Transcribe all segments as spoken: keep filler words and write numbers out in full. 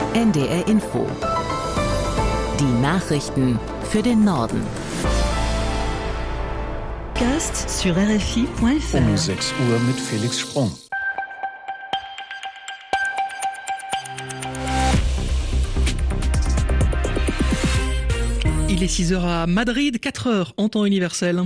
N D R Info. Die Nachrichten für den Norden. Podcast sur R F I Punkt F R. Um sechs Uhr mit Felix Sprung. Il est six heures à Madrid, quatre heures en temps universel.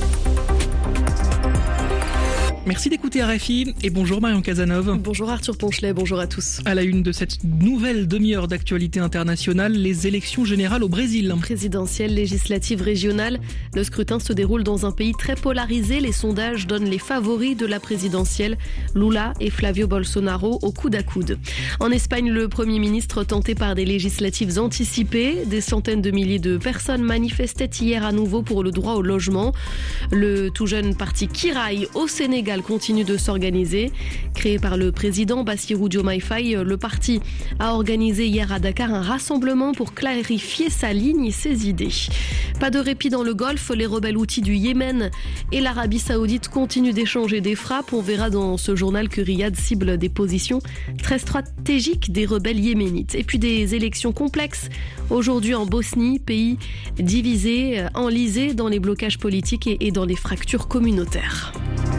Merci d'écouter R F I et bonjour Marion Cazeneuve. Bonjour Arthur Ponchelet, bonjour à tous. À la une de cette nouvelle demi-heure d'actualité internationale, les élections générales au Brésil. Présidentielle, législative, régionale, le scrutin se déroule dans un pays très polarisé. Les sondages donnent les favoris de la présidentielle, Lula et Flavio Bolsonaro au coude à coude. En Espagne, le Premier ministre tenté par des législatives anticipées. Des centaines de milliers de personnes manifestaient hier à nouveau pour le droit au logement. Le tout jeune parti Kiraï au Sénégal continue de s'organiser. Créé par le président Bassirou Diomaye Faye, le parti a organisé hier à Dakar un rassemblement pour clarifier sa ligne et ses idées. Pas de répit dans le Golfe, les rebelles houthis du Yémen et l'Arabie Saoudite continuent d'échanger des frappes. On verra dans ce journal que Riyad cible des positions très stratégiques des rebelles yéménites. Et puis des élections complexes aujourd'hui en Bosnie, pays divisé, enlisé dans les blocages politiques et dans les fractures communautaires.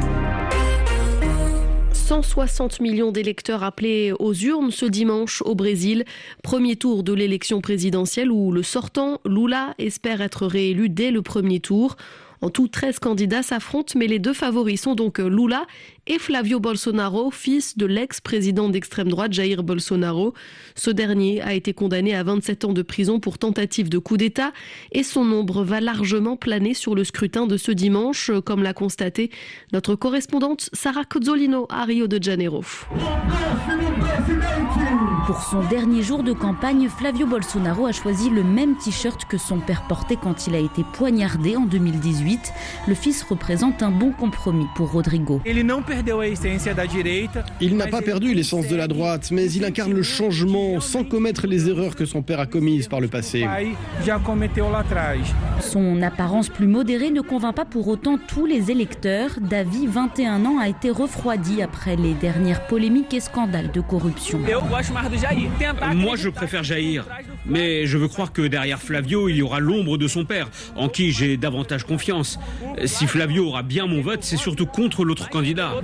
cent soixante millions d'électeurs appelés aux urnes ce dimanche au Brésil. Premier tour de l'élection présidentielle où le sortant, Lula, espère être réélu dès le premier tour. En tout, treize candidats s'affrontent, mais les deux favoris sont donc Lula et Flavio Bolsonaro, fils de l'ex-président d'extrême droite Jair Bolsonaro. Ce dernier a été condamné à vingt-sept ans de prison pour tentative de coup d'État et son ombre va largement planer sur le scrutin de ce dimanche, comme l'a constaté notre correspondante Sarah Cozzolino à Rio de Janeiro. Pour son dernier jour de campagne, Flavio Bolsonaro a choisi le même t-shirt que son père portait quand il a été poignardé en deux mille dix-huit. Le fils représente un bon compromis pour Rodrigo. Il n'a pas perdu l'essence de la droite, mais il incarne le changement sans commettre les erreurs que son père a commises par le passé. Son apparence plus modérée ne convainc pas pour autant tous les électeurs. Davi, vingt et un ans, a été refroidi après les dernières polémiques et scandales de corruption. Moi, je préfère Jair, mais je veux croire que derrière Flavio, il y aura l'ombre de son père, en qui j'ai davantage confiance. Si Flavio aura bien mon vote, c'est surtout contre l'autre candidat.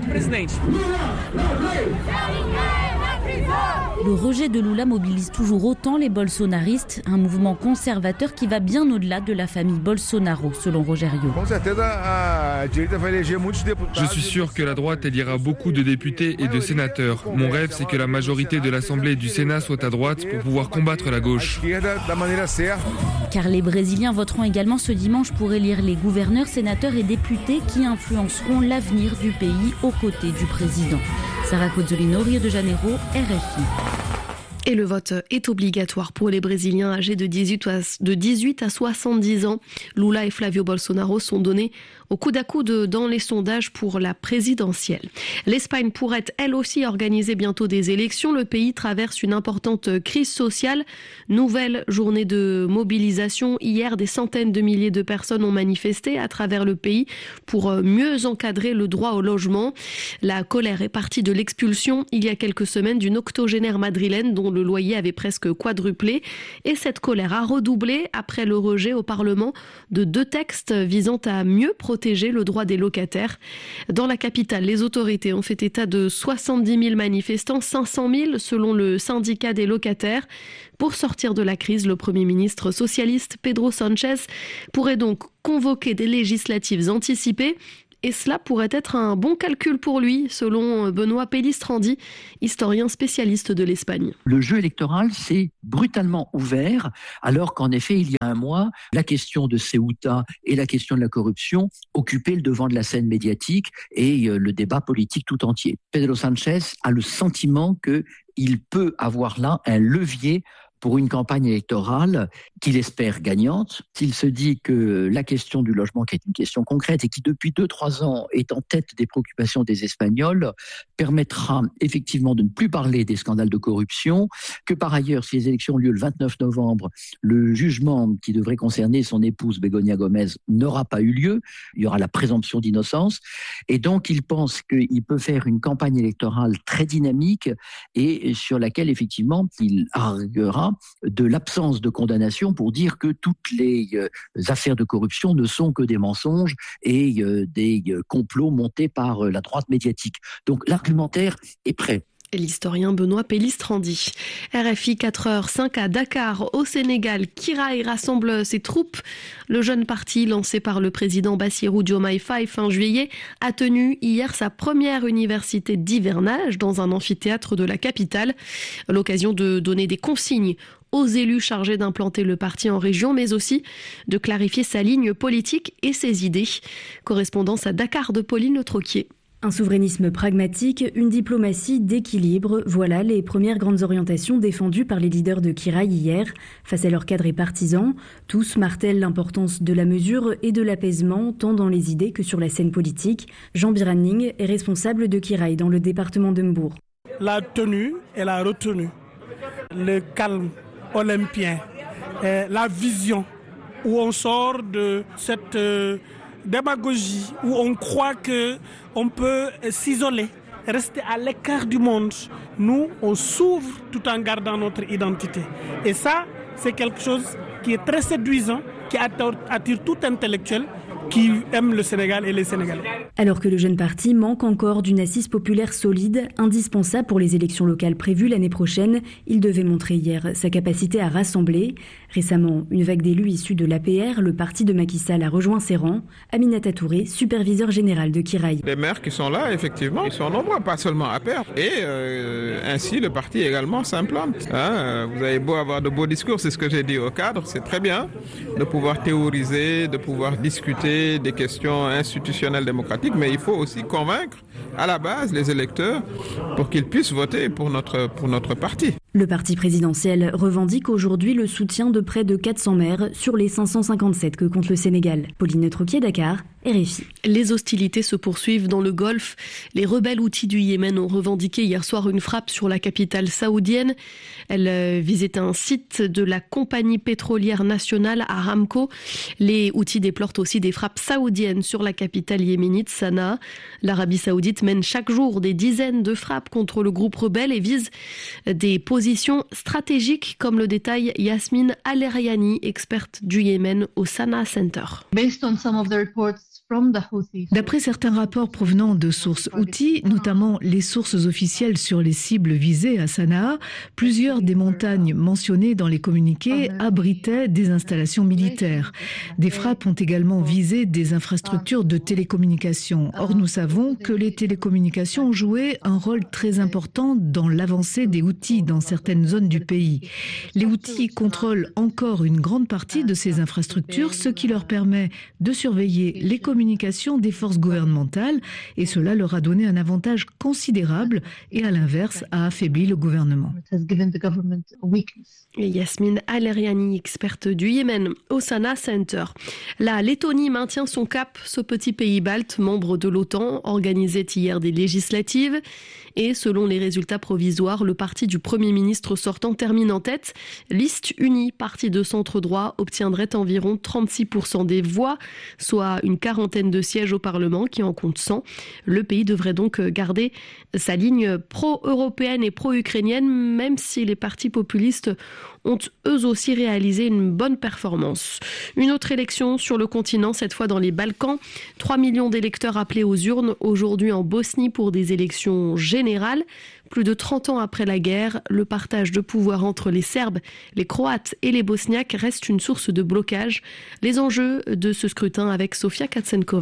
Le rejet de Lula mobilise toujours autant les bolsonaristes, un mouvement conservateur qui va bien au-delà de la famille Bolsonaro, selon Rogério. Je suis sûr que la droite élira beaucoup de députés et de sénateurs. Mon rêve, c'est que la majorité de l'Assemblée et du Sénat soit à droite pour pouvoir combattre la gauche. Car les Brésiliens voteront également ce dimanche pour élire les gouverneurs, sénateurs et députés qui influenceront l'avenir du pays aux côtés du président. Sarah Cozzolino, Rio de Janeiro, R F I. Et le vote est obligatoire pour les Brésiliens âgés de dix-huit à soixante-dix ans. Lula et Flavio Bolsonaro sont donnés au coude à coude dans les sondages pour la présidentielle. L'Espagne pourrait elle aussi organiser bientôt des élections. Le pays traverse une importante crise sociale. Nouvelle journée de mobilisation. Hier, des centaines de milliers de personnes ont manifesté à travers le pays pour mieux encadrer le droit au logement. La colère est partie de l'expulsion il y a quelques semaines d'une octogénaire madrilène dont le loyer avait presque quadruplé. Et cette colère a redoublé après le rejet au Parlement de deux textes visant à mieux protéger le droit des locataires. Dans la capitale, les autorités ont fait état de soixante-dix mille manifestants, cinq cent mille selon le syndicat des locataires. Pour sortir de la crise, le Premier ministre socialiste Pedro Sánchez pourrait donc convoquer des législatives anticipées. Et cela pourrait être un bon calcul pour lui, selon Benoît Pellistrandi, historien spécialiste de l'Espagne. Le jeu électoral s'est brutalement ouvert, alors qu'en effet, il y a un mois, la question de Ceuta et la question de la corruption occupaient le devant de la scène médiatique et le débat politique tout entier. Pedro Sánchez a le sentiment qu'il peut avoir là un levier pour une campagne électorale qu'il espère gagnante. S'il se dit que la question du logement, qui est une question concrète et qui depuis deux trois ans est en tête des préoccupations des Espagnols, permettra effectivement de ne plus parler des scandales de corruption, que par ailleurs, si les élections ont lieu le vingt-neuf novembre, le jugement qui devrait concerner son épouse Begoña Gómez n'aura pas eu lieu, il y aura la présomption d'innocence, et donc il pense qu'il peut faire une campagne électorale très dynamique et sur laquelle effectivement il arguera de l'absence de condamnation pour dire que toutes les euh, affaires de corruption ne sont que des mensonges et euh, des euh, complots montés par euh, la droite médiatique. Donc l'argumentaire est prêt. L'historien Benoît Pellistrandi. R F I quatre heures cinq à Dakar, au Sénégal. Kiraï rassemble ses troupes. Le jeune parti lancé par le président Bassirou Diomaye Faye fin juillet a tenu hier sa première université d'hivernage dans un amphithéâtre de la capitale. L'occasion de donner des consignes aux élus chargés d'implanter le parti en région, mais aussi de clarifier sa ligne politique et ses idées. Correspondance à Dakar de Pauline Le Troquier. Un souverainisme pragmatique, une diplomatie d'équilibre, voilà les premières grandes orientations défendues par les leaders de Kiraï hier. Face à leurs cadres et partisans, tous martèlent l'importance de la mesure et de l'apaisement, tant dans les idées que sur la scène politique. Jean Biranning est responsable de Kiraï dans le département de Mbour. La tenue et la retenue, le calme olympien, la vision où on sort de cette euh, démagogie, où on croit qu'on peut s'isoler, rester à l'écart du monde. Nous, on s'ouvre tout en gardant notre identité. Et ça, c'est quelque chose qui est très séduisant, qui attire tout intellectuel qui aime le Sénégal et les Sénégalais. Alors que le jeune parti manque encore d'une assise populaire solide, indispensable pour les élections locales prévues l'année prochaine, il devait montrer hier sa capacité à rassembler. Récemment, une vague d'élus issus de l'A P R, le parti de Macky Sall, a rejoint ses rangs. Aminata Touré, superviseur général de Kiraï. Les maires qui sont là, effectivement, ils sont nombreux, pas seulement A P R. Et euh, ainsi, le parti également s'implante. Hein, vous avez beau avoir de beaux discours, c'est ce que j'ai dit au cadre, c'est très bien de pouvoir théoriser, de pouvoir discuter des questions institutionnelles démocratiques, mais il faut aussi convaincre à la base les électeurs pour qu'ils puissent voter pour notre, pour notre parti. Le parti présidentiel revendique aujourd'hui le soutien de près de quatre cents maires sur les cinq cent cinquante-sept que compte le Sénégal. Pauline Troquier, Dakar, R F I. Les hostilités se poursuivent dans le Golfe. Les rebelles houthis du Yémen ont revendiqué hier soir une frappe sur la capitale saoudienne. Elle visait un site de la compagnie pétrolière nationale Aramco. Les houthis déplorent aussi des frappes saoudiennes sur la capitale yéménite Sanaa. L'Arabie saoudite mène chaque jour des dizaines de frappes contre le groupe rebelle et vise des positions stratégiques, comme le détaille Yasmine Al-Eryani, experte du Yémen au Sanaa Center. D'après certains rapports provenant de sources houthis, notamment les sources officielles sur les cibles visées à Sanaa, plusieurs des montagnes mentionnées dans les communiqués abritaient des installations militaires. Des frappes ont également visé des infrastructures de télécommunications. Or, nous savons que les télécommunications ont joué un rôle très important dans l'avancée des Houthis dans certaines zones du pays. Les Houthis contrôlent encore une grande partie de ces infrastructures, ce qui leur permet de surveiller les communications des forces gouvernementales, et cela leur a donné un avantage considérable et à l'inverse a affaibli le gouvernement. Et Yasmine Al-Eryani, experte du Yémen au Sanaa Center. La Lettonie maintient son cap. Ce petit pays balte, membre de l'OTAN, organisait hier des législatives. Et selon les résultats provisoires, le parti du Premier ministre sortant termine en tête. Liste unie, parti de centre-droit, obtiendrait environ trente-six pour cent des voix, soit une quarantaine de sièges au Parlement qui en compte cent. Le pays devrait donc garder sa ligne pro-européenne et pro-ukrainienne, même si les partis populistes ont eux aussi réalisé une bonne performance. Une autre élection sur le continent, cette fois dans les Balkans. trois millions d'électeurs appelés aux urnes aujourd'hui en Bosnie pour des élections générales. Plus de trente ans après la guerre, le partage de pouvoir entre les Serbes, les Croates et les Bosniaques reste une source de blocage. Les enjeux de ce scrutin avec Sofia Katsenkova.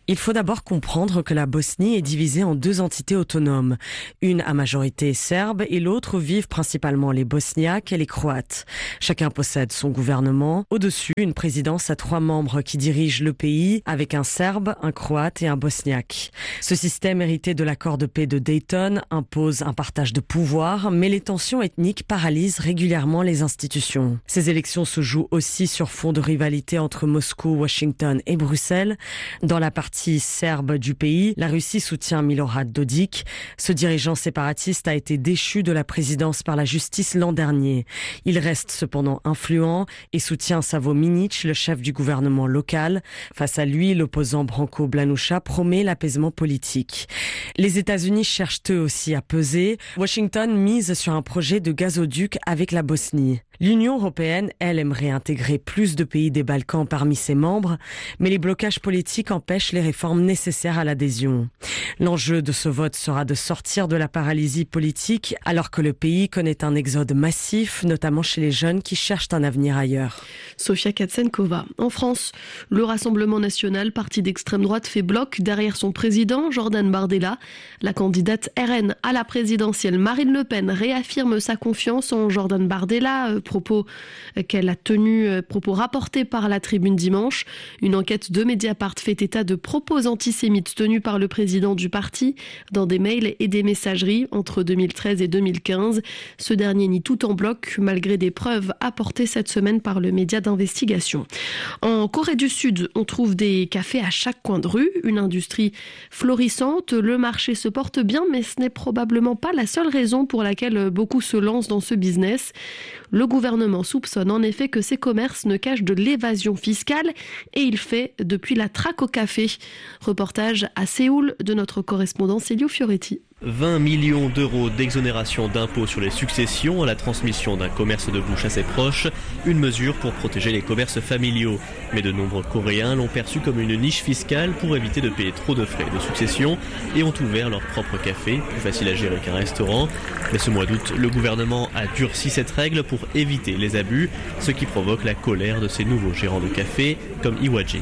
Il faut d'abord comprendre que la Bosnie est divisée en deux entités autonomes. Une à majorité serbe et l'autre vivent principalement les Bosniaques et les Croates. Chacun possède son gouvernement. Au-dessus, une présidence à trois membres qui dirigent le pays avec un Serbe, un Croate et un Bosniaque. Ce système hérité de l'accord de paix de Dayton impose un partage de pouvoir, mais les tensions ethniques paralysent régulièrement les institutions. Ces élections se jouent aussi sur fond de rivalité entre Moscou, Washington et Bruxelles. Dans la partie serbe du pays, la Russie soutient Milorad Dodik. Ce dirigeant séparatiste a été déchu de la présidence par la justice l'an dernier. Il reste cependant influent et soutient Savo Minic, le chef du gouvernement local. Face à lui, l'opposant Branko Blanoucha promet l'apaisement politique. Les États-Unis cherchent eux aussi à peser. Washington mise sur un projet de gazoduc avec la Bosnie. L'Union européenne, elle, aimerait intégrer plus de pays des Balkans parmi ses membres, mais les blocages politiques empêchent les réformes nécessaires à l'adhésion. L'enjeu de ce vote sera de sortir de la paralysie politique alors que le pays connaît un exode massif, notamment chez les jeunes qui cherchent un avenir ailleurs. Sofia Katsenkova. En France, le Rassemblement national, parti d'extrême droite, fait bloc derrière son président, Jordan Bardella. La candidate R N à la présidentielle, Marine Le Pen, réaffirme sa confiance en Jordan Bardella, propos qu'elle a tenus, propos rapportés par la Tribune dimanche. Une enquête de Mediapart fait état de propos antisémites tenus par le président du parti dans des mails et des messageries entre deux mille treize et deux mille quinze. Ce dernier nie tout en bloc, malgré des preuves apportées cette semaine par le média d'investigation. En Corée du Sud, on trouve des cafés à chaque coin de rue, une industrie florissante. Le marché se porte bien, mais ce n'est probablement pas la seule raison pour laquelle beaucoup se lancent dans ce business. Le gouvernement soupçonne en effet que ces commerces ne cachent de l'évasion fiscale et il fait depuis la traque au café. Reportage à Séoul de notre correspondant Célio Fioretti. vingt millions d'euros d'exonération d'impôts sur les successions à la transmission d'un commerce de bouche à ses proches, une mesure pour protéger les commerces familiaux. Mais de nombreux Coréens l'ont perçu comme une niche fiscale pour éviter de payer trop de frais de succession et ont ouvert leur propre café, plus facile à gérer qu'un restaurant. Mais ce mois d'août, le gouvernement a durci cette règle pour éviter les abus, ce qui provoque la colère de ces nouveaux gérants de café comme Iwajin.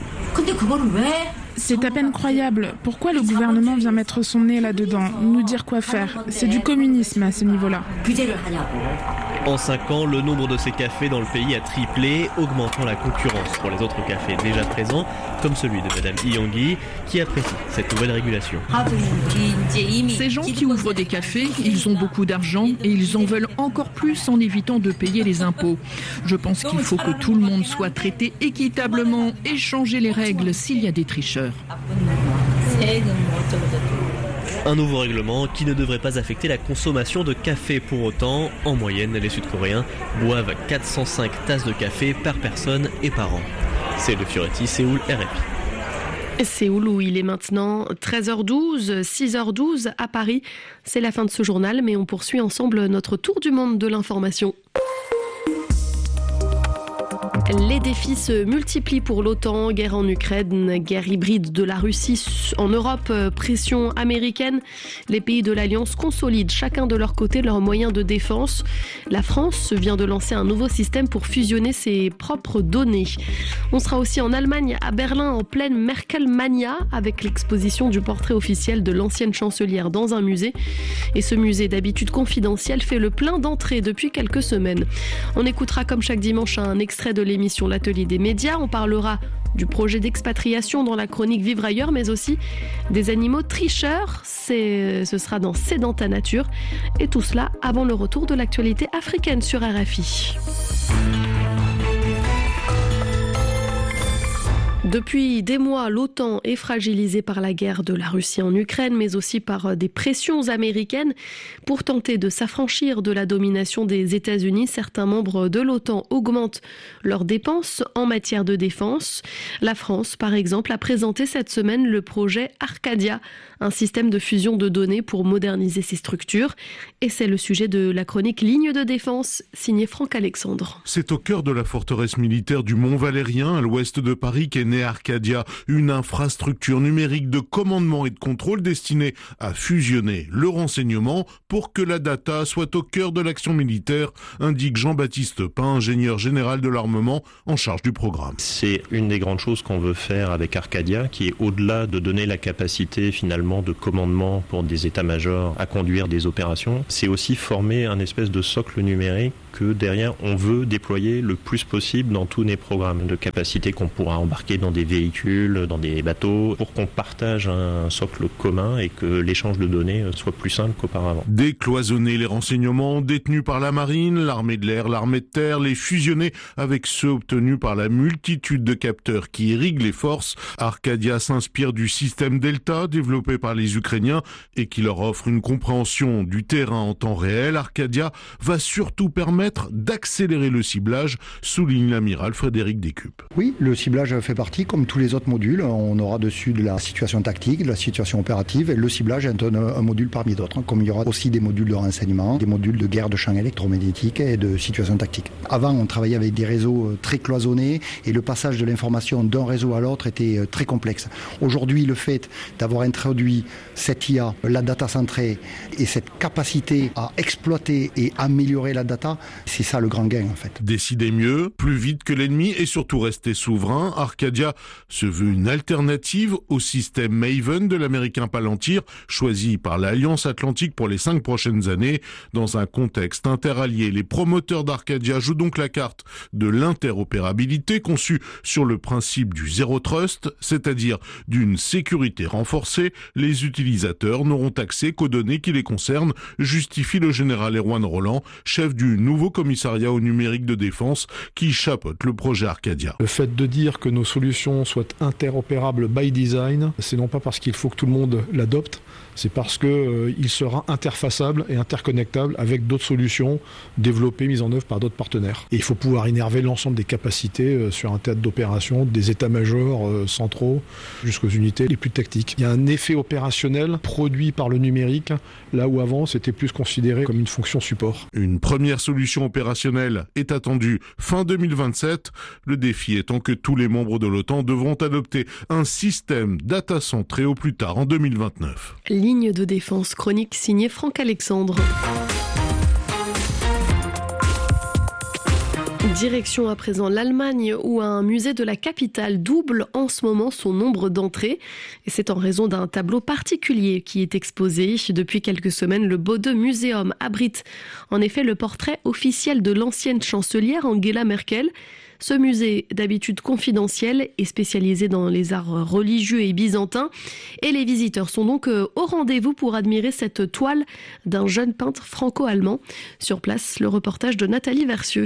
C'est à peine croyable. Pourquoi le gouvernement vient mettre son nez là-dedans, nous dire quoi faire? C'est du communisme à ce niveau-là. En cinq ans, le nombre de ces cafés dans le pays a triplé, augmentant la concurrence pour les autres cafés déjà présents, comme celui de Madame Iyongi, qui apprécie cette nouvelle régulation. Ces gens qui ouvrent des cafés, ils ont beaucoup d'argent et ils en veulent encore plus en évitant de payer les impôts. Je pense qu'il faut que tout le monde soit traité équitablement et changer les règles s'il y a des tricheurs. Un nouveau règlement qui ne devrait pas affecter la consommation de café pour autant. En moyenne, les Sud-Coréens boivent quatre cent cinq tasses de café par personne et par an. C'est le Fioretti, Séoul, R F I. Séoul où il est maintenant treize heures douze, six heures douze à Paris. C'est la fin de ce journal, mais on poursuit ensemble notre tour du monde de l'information. Les défis se multiplient pour l'OTAN, guerre en Ukraine, guerre hybride de la Russie en Europe, pression américaine. Les pays de l'Alliance consolident chacun de leur côté leurs moyens de défense. La France vient de lancer un nouveau système pour fusionner ses propres données. On sera aussi en Allemagne, à Berlin, en pleine Merkelmania, avec l'exposition du portrait officiel de l'ancienne chancelière dans un musée. Et ce musée d'habitude confidentiel fait le plein d'entrées depuis quelques semaines. On écoutera comme chaque dimanche un extrait de l'émission L'Atelier des médias. On parlera du projet d'expatriation dans la chronique Vivre ailleurs, mais aussi des animaux tricheurs. C'est, ce sera dans C'est dans ta nature. Et tout cela avant le retour de l'actualité africaine sur R F I. Depuis des mois, l'OTAN est fragilisée par la guerre de la Russie en Ukraine, mais aussi par des pressions américaines. Pour tenter de s'affranchir de la domination des États-Unis, certains membres de l'OTAN augmentent leurs dépenses en matière de défense. La France, par exemple, a présenté cette semaine le projet Arcadia, un système de fusion de données pour moderniser ses structures. Et c'est le sujet de la chronique Ligne de défense, signée Franck Alexandre. C'est au cœur de la forteresse militaire du Mont Valérien, à l'ouest de Paris, qu'est naît Arcadia, une infrastructure numérique de commandement et de contrôle destinée à fusionner le renseignement pour que la data soit au cœur de l'action militaire, indique Jean-Baptiste Pin, ingénieur général de l'armement en charge du programme. C'est une des grandes choses qu'on veut faire avec Arcadia, qui est au-delà de donner la capacité finalement de commandement pour des états-majors à conduire des opérations, c'est aussi former un espèce de socle numérique que derrière on veut déployer le plus possible dans tous les programmes de capacité qu'on pourra embarquer dans des véhicules, dans des bateaux, pour qu'on partage un socle commun et que l'échange de données soit plus simple qu'auparavant. Décloisonner les renseignements détenus par la marine, l'armée de l'air, l'armée de terre, les fusionner avec ceux obtenus par la multitude de capteurs qui irriguent les forces. Arcadia s'inspire du système Delta développé par les Ukrainiens et qui leur offre une compréhension du terrain en temps réel. Arcadia va surtout permettre d'accélérer le ciblage, souligne l'amiral Frédéric Descupes. Oui, le ciblage fait partie, comme tous les autres modules. On aura dessus de la situation tactique, de la situation opérative, et le ciblage est un, un module parmi d'autres, comme il y aura aussi des modules de renseignement, des modules de guerre de champs électromagnétiques et de situation tactique. Avant, on travaillait avec des réseaux très cloisonnés et le passage de l'information d'un réseau à l'autre était très complexe. Aujourd'hui, le fait d'avoir introduit cette I A, la data centrée, et cette capacité à exploiter et améliorer la data, c'est ça le grand gain en fait. Décider mieux, plus vite que l'ennemi et surtout rester souverain, Arcadia se veut une alternative au système Maven de l'américain Palantir, choisi par l'Alliance Atlantique pour les cinq prochaines années. Dans un contexte interallié, les promoteurs d'Arcadia jouent donc la carte de l'interopérabilité conçue sur le principe du zéro trust, c'est-à-dire d'une sécurité renforcée. Les utilisateurs n'auront accès qu'aux données qui les concernent, justifie le général Erwan Roland, chef du nouveau commissariat au numérique de défense qui chapeaute le projet Arcadia. Le fait de dire que nos solutions soient interopérables by design, c'est non pas parce qu'il faut que tout le monde l'adopte, c'est parce qu'il euh, sera interfaçable et interconnectable avec d'autres solutions développées, mises en œuvre par d'autres partenaires. Et il faut pouvoir innerver l'ensemble des capacités euh, sur un théâtre d'opération, des états-majors euh, centraux jusqu'aux unités les plus tactiques. Il y a un effet opérationnel produit par le numérique, là où avant c'était plus considéré comme une fonction support. Une première solution opérationnelle est attendue fin deux mille vingt-sept, le défi étant que tous les membres de l'OTAN devront adopter un système data centré au plus tard en deux mille vingt-neuf. Ligne de défense chronique signée Franck Alexandre. Direction à présent l'Allemagne où un musée de la capitale double en ce moment son nombre d'entrées. Et c'est en raison d'un tableau particulier qui est exposé. Depuis quelques semaines, le Bode Museum abrite en effet le portrait officiel de l'ancienne chancelière Angela Merkel. Ce musée, d'habitude confidentiel, est spécialisé dans les arts religieux et byzantins. Et les visiteurs sont donc au rendez-vous pour admirer cette toile d'un jeune peintre franco-allemand. Sur place, le reportage de Nathalie Versieux.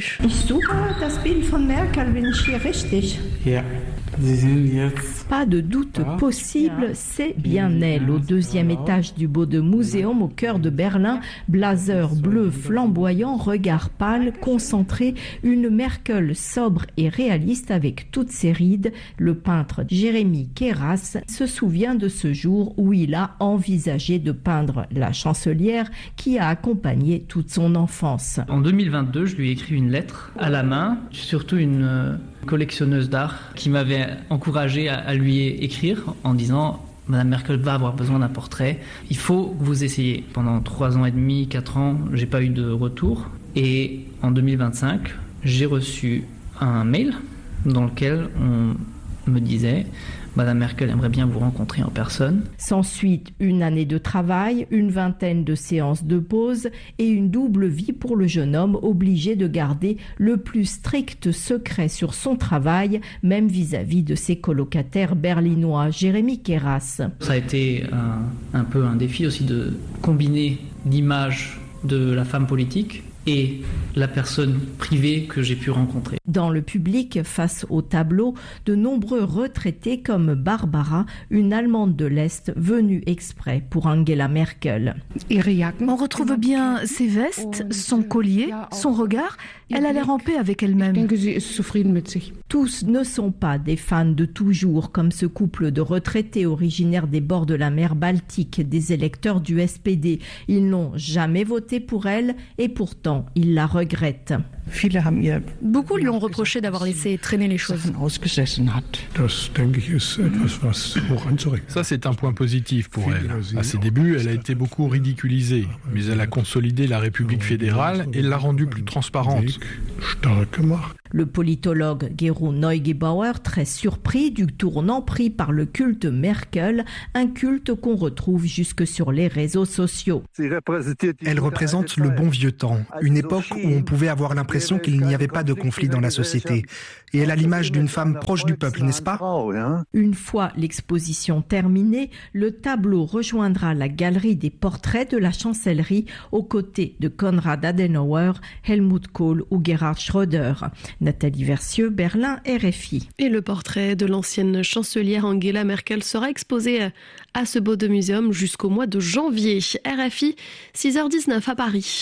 Pas de doute possible, c'est bien elle. Au deuxième étage du Bode Museum, au cœur de Berlin, blazer bleu flamboyant, regard pâle, concentré, une Merkel sobre et réaliste avec toutes ses rides. Le peintre Jérémy Kéras se souvient de ce jour où il a envisagé de peindre la chancelière qui a accompagné toute son enfance. En deux mille vingt-deux, je lui ai écrit une lettre à la main, surtout une collectionneuse d'art qui m'avait encouragé à, à lui écrire en disant « Madame Merkel va avoir besoin d'un portrait, il faut que vous essayiez ». Pendant trois ans et demi, quatre ans, j'ai pas eu de retour. Et en deux mille vingt-cinq, j'ai reçu un mail dans lequel on me disait « Madame Merkel aimerait bien vous rencontrer en personne ». S'ensuit une année de travail, une vingtaine de séances de pause et une double vie pour le jeune homme obligé de garder le plus strict secret sur son travail, même vis-à-vis de ses colocataires berlinois. Jérémy Kéras. Ça a été un, un peu un défi aussi de combiner l'image de la femme politique et la personne privée que j'ai pu rencontrer. Dans le public, face au tableau, de nombreux retraités comme Barbara, une Allemande de l'Est venue exprès pour Angela Merkel. On retrouve bien ses vestes, son collier, son regard. Elle a l'air en paix avec elle-même. Tous ne sont pas des fans de toujours, comme ce couple de retraités originaires des bords de la mer Baltique, des électeurs du S P D. Ils n'ont jamais voté pour elle et pourtant ils la regrettent. Beaucoup lui ont reproché d'avoir laissé traîner les choses. Ça, c'est un point positif pour elle. À ses débuts, elle a été beaucoup ridiculisée, mais elle a consolidé la République fédérale et l'a rendue plus transparente. Le politologue Gero Neugebauer, très surpris du tournant pris par le culte Merkel, un culte qu'on retrouve jusque sur les réseaux sociaux. Elle représente le bon vieux temps, une époque où on pouvait avoir l'impression qu'il n'y avait pas de conflit dans la société. Et elle a l'image d'une femme proche du peuple, n'est-ce pas ? Une fois l'exposition terminée, le tableau rejoindra la galerie des portraits de la chancellerie aux côtés de Konrad Adenauer, Helmut Kohl ou Gerhard Schröder. Nathalie Versieux, Berlin, R F I. Et le portrait de l'ancienne chancelière Angela Merkel sera exposé à ce Bode-Museum jusqu'au mois de janvier. R F I, six heures dix-neuf à Paris.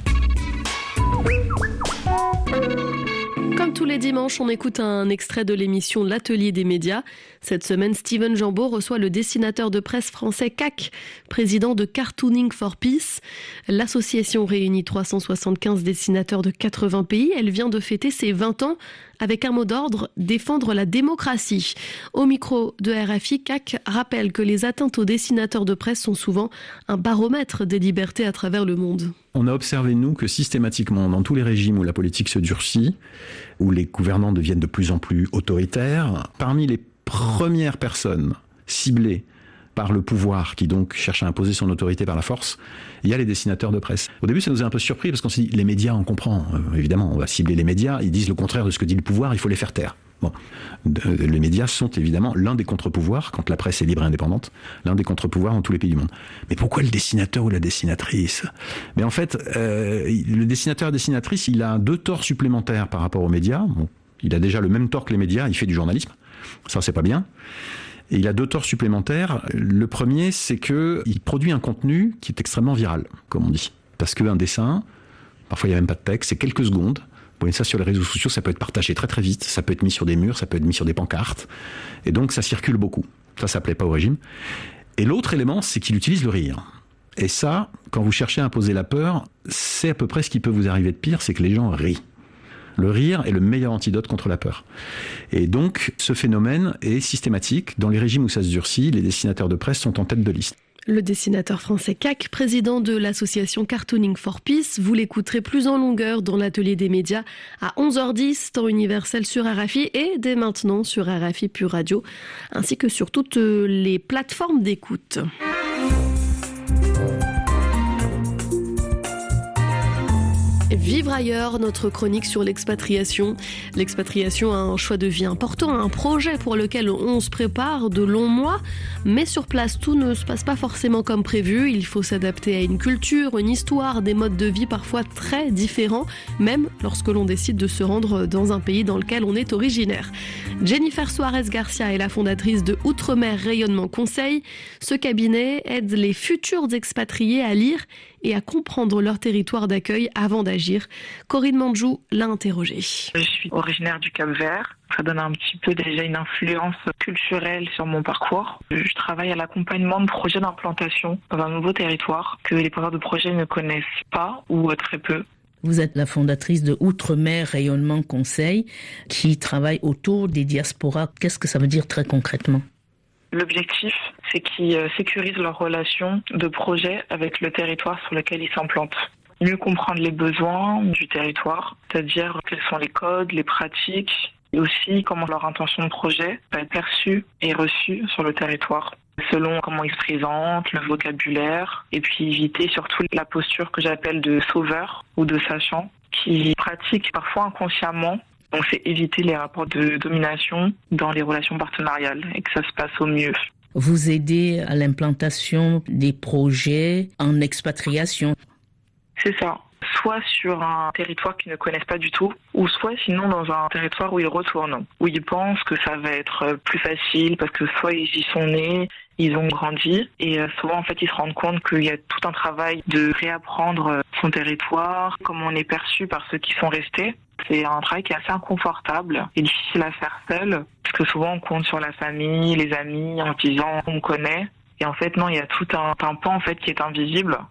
Comme tous les dimanches, on écoute un extrait de l'émission L'Atelier des médias. Cette semaine, Steven Jambeau reçoit le dessinateur de presse français C A C, président de Cartooning for Peace. L'association réunit trois cent soixante-quinze dessinateurs de quatre-vingts pays. Elle vient de fêter ses vingt ans avec un mot d'ordre, défendre la démocratie. Au micro de R F I, C A C rappelle que les atteintes aux dessinateurs de presse sont souvent un baromètre des libertés à travers le monde. On a observé, nous, que systématiquement, dans tous les régimes où la politique se durcit, où les gouvernants deviennent de plus en plus autoritaires, parmi les premières personnes ciblées par le pouvoir, qui donc cherche à imposer son autorité par la force, il y a les dessinateurs de presse. Au début, ça nous a un peu surpris, parce qu'on s'est dit, les médias, on comprend. Euh, évidemment, on va cibler les médias, ils disent le contraire de ce que dit le pouvoir, il faut les faire taire. Bon, les médias sont évidemment l'un des contre-pouvoirs, quand la presse est libre et indépendante, l'un des contre-pouvoirs dans tous les pays du monde. Mais pourquoi le dessinateur ou la dessinatrice ? Mais en fait, euh, le dessinateur et la dessinatrice, il a deux torts supplémentaires par rapport aux médias. Bon, il a déjà le même tort que les médias, il fait du journalisme. Ça, c'est pas bien. Et il a deux torts supplémentaires. Le premier, c'est qu'il produit un contenu qui est extrêmement viral, comme on dit. Parce qu'un dessin, parfois il n'y a même pas de texte, c'est quelques secondes. Vous voyez ça sur les réseaux sociaux, ça peut être partagé très très vite, ça peut être mis sur des murs, ça peut être mis sur des pancartes. Et donc ça circule beaucoup. Ça, ça plaît pas au régime. Et l'autre élément, c'est qu'il utilise le rire. Et ça, quand vous cherchez à imposer la peur, c'est à peu près ce qui peut vous arriver de pire, c'est que les gens rient. Le rire est le meilleur antidote contre la peur. Et donc, ce phénomène est systématique. Dans les régimes où ça se durcit, les dessinateurs de presse sont en tête de liste. Le dessinateur français C A C, président de l'association Cartooning for Peace, vous l'écouterez plus en longueur dans l'atelier des médias à onze heures dix, temps universel sur R F I et dès maintenant sur R F I Pure Radio, ainsi que sur toutes les plateformes d'écoute. Vivre ailleurs, notre chronique sur l'expatriation. L'expatriation a un choix de vie important, un projet pour lequel on se prépare de longs mois, mais sur place, tout ne se passe pas forcément comme prévu. Il faut s'adapter à une culture, une histoire, des modes de vie parfois très différents, même lorsque l'on décide de se rendre dans un pays dans lequel on est originaire. Jennifer Suarez Garcia est la fondatrice de Outre-mer Rayonnement Conseil. Ce cabinet aide les futurs expatriés à lire et à comprendre leur territoire d'accueil avant d'agir. Corinne Mandjou l'a interrogée. Je suis originaire du Cap-Vert. Ça donne un petit peu déjà une influence culturelle sur mon parcours. Je travaille à l'accompagnement de projets d'implantation dans un nouveau territoire que les porteurs de projets ne connaissent pas ou très peu. Vous êtes la fondatrice de Outre-mer Rayonnement Conseil qui travaille autour des diasporas. Qu'est-ce que ça veut dire très concrètement ? L'objectif, c'est qu'ils sécurisent leurs relations de projet avec le territoire sur lequel ils s'implantent. Mieux comprendre les besoins du territoire, c'est-à-dire quels sont les codes, les pratiques, et aussi comment leur intention de projet va être perçue et reçue sur le territoire, selon comment ils se présentent, le vocabulaire, et puis éviter surtout la posture que j'appelle de sauveur ou de sachant, qui pratique parfois inconsciemment. Donc c'est éviter les rapports de domination dans les relations partenariales et que ça se passe au mieux. Vous aidez à l'implantation des projets en expatriation. C'est ça. Soit sur un territoire qu'ils ne connaissent pas du tout, ou soit sinon dans un territoire où ils retournent, où ils pensent que ça va être plus facile parce que soit ils y sont nés, ils ont grandi, et souvent en fait ils se rendent compte qu'il y a tout un travail de réapprendre son territoire, comment on est perçu par ceux qui sont restés. C'est un travail qui est assez inconfortable et difficile à faire seul, parce que souvent on compte sur la famille, les amis, en disant on me connaît, et en fait non, il y a tout un, un pan en fait qui est invisible,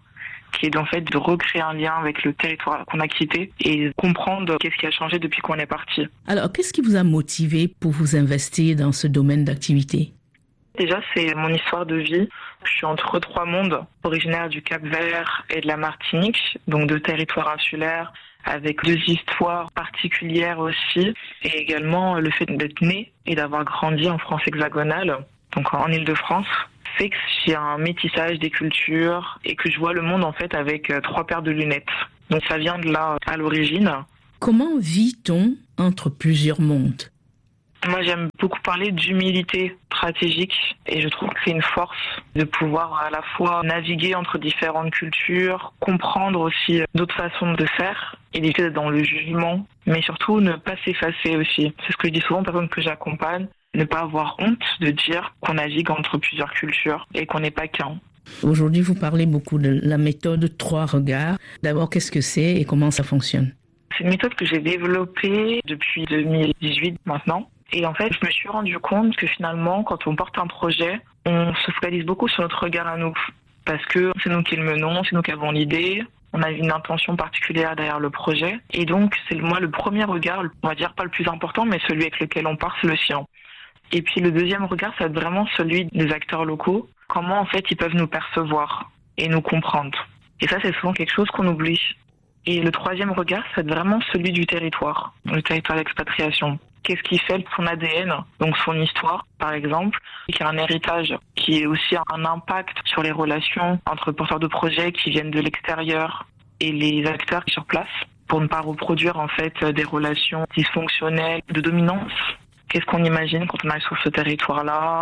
qui est en fait de recréer un lien avec le territoire qu'on a quitté et comprendre qu'est-ce qui a changé depuis qu'on est parti. Alors, qu'est-ce qui vous a motivé pour vous investir dans ce domaine d'activité ? Déjà, c'est mon histoire de vie. Je suis entre trois mondes, originaire du Cap-Vert et de la Martinique, donc deux territoires insulaires avec deux histoires particulières aussi, et également le fait d'être né et d'avoir grandi en France hexagonale, donc en Île-de-France, fait que j'ai un métissage des cultures et que je vois le monde en fait avec trois paires de lunettes. Donc ça vient de là à l'origine. Comment vit-on entre plusieurs mondes ? Moi, j'aime beaucoup parler d'humilité stratégique et je trouve que c'est une force de pouvoir à la fois naviguer entre différentes cultures, comprendre aussi d'autres façons de faire, éviter d'être dans le jugement, mais surtout ne pas s'effacer aussi. C'est ce que je dis souvent aux personnes que j'accompagne, ne pas avoir honte de dire qu'on navigue entre plusieurs cultures et qu'on n'est pas qu'un. Aujourd'hui, vous parlez beaucoup de la méthode trois regards. D'abord, qu'est-ce que c'est et comment ça fonctionne ? C'est une méthode que j'ai développée depuis deux mille dix-huit maintenant. Et en fait, je me suis rendu compte que finalement, quand on porte un projet, on se focalise beaucoup sur notre regard à nous. Parce que c'est nous qui le menons, c'est nous qui avons l'idée, on a une intention particulière derrière le projet. Et donc, c'est moi le premier regard, on va dire pas le plus important, mais celui avec lequel on part, c'est le sien. Et puis le deuxième regard, ça va être vraiment celui des acteurs locaux. Comment en fait ils peuvent nous percevoir et nous comprendre. Et ça, c'est souvent quelque chose qu'on oublie. Et le troisième regard, c'est vraiment celui du territoire, le territoire d'expatriation. Qu'est-ce qui fait son A D N, donc son histoire, par exemple, et qui a un héritage qui est aussi un impact sur les relations entre porteurs de projets qui viennent de l'extérieur et les acteurs sur place, pour ne pas reproduire en fait des relations dysfonctionnelles, de dominance. Qu'est-ce qu'on imagine quand on arrive sur ce territoire-là ?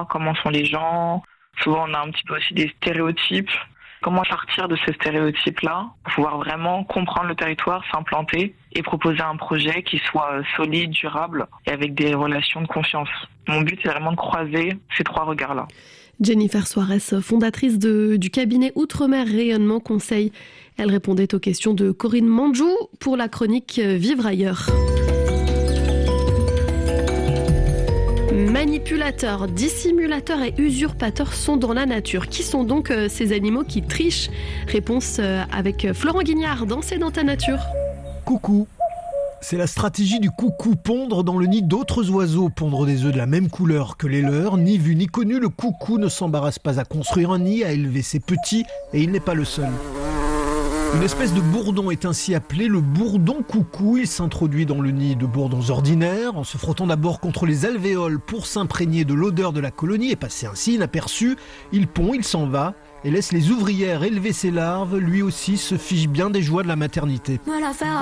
Comment sont les gens ? Souvent, on a un petit peu aussi des stéréotypes. Comment partir de ces stéréotypes-là pour pouvoir vraiment comprendre le territoire, s'implanter et proposer un projet qui soit solide, durable et avec des relations de confiance. Mon but, c'est vraiment de croiser ces trois regards-là. Jennifer Suarez, fondatrice de, du cabinet Outre-mer Rayonnement Conseil. Elle répondait aux questions de Corinne Manjou pour la chronique Vivre ailleurs. Manipulateurs, dissimulateurs et usurpateurs sont dans la nature. Qui sont donc euh, ces animaux qui trichent ? Réponse euh, avec Florent Guignard dans C'est dans ta nature. Coucou. C'est la stratégie du coucou, pondre dans le nid d'autres oiseaux, pondre des œufs de la même couleur que les leurs. Ni vu ni connu, le coucou ne s'embarrasse pas à construire un nid, à élever ses petits, et il n'est pas le seul. Une espèce de bourdon est ainsi appelé le bourdon coucou. Il s'introduit dans le nid de bourdons ordinaires en se frottant d'abord contre les alvéoles pour s'imprégner de l'odeur de la colonie et passer ainsi inaperçu. Il pond, il s'en va et laisse les ouvrières élever ses larves. Lui aussi se fiche bien des joies de la maternité.